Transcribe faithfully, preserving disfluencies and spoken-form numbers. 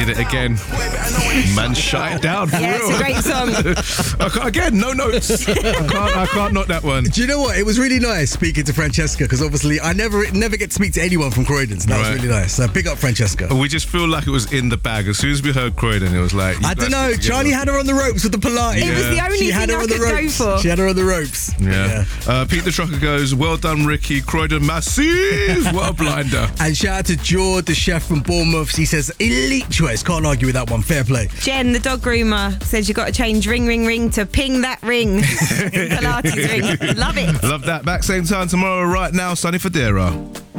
did it again. Man, shut it down. For Yeah, real. it's a great song. I can't, again, no notes. I can't, I can't knock that one. Do you know what? It was really nice speaking to Francesca because obviously I never never get to speak to anyone from Croydon. So that Right. was really nice. So big up Francesca. We just feel like it was in the bag. As soon as we heard Croydon, it was like... you I guys don't know. stick together. Charlie had her on the ropes with the Pilates. It was the only She had thing her I on the could go ropes. for. She had her on the ropes. Yeah. Uh, Pete the Trucker goes, well done, Ricky. Croydon massive. What a blinder. And shout out to George, the chef from Bournemouth. He says, elite choice. Can't argue with that one. Fair play. Jen, the dog groomer, says you got to change ring, ring, ring to ping that ring. Pilates ring. Love it. Love that. Back same time tomorrow. Right now, Sunny Federa.